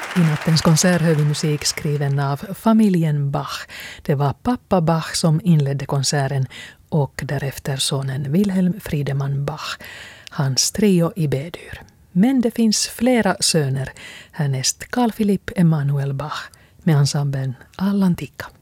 I nattens konsert hör vi musik skriven av familjen Bach. Det var pappa Bach som inledde konserten och därefter sonen Wilhelm Friedemann Bach, hans trio i B-dur. Men det finns flera söner. Härnäst Carl Philipp Emanuel Bach med ensemblen Allantika.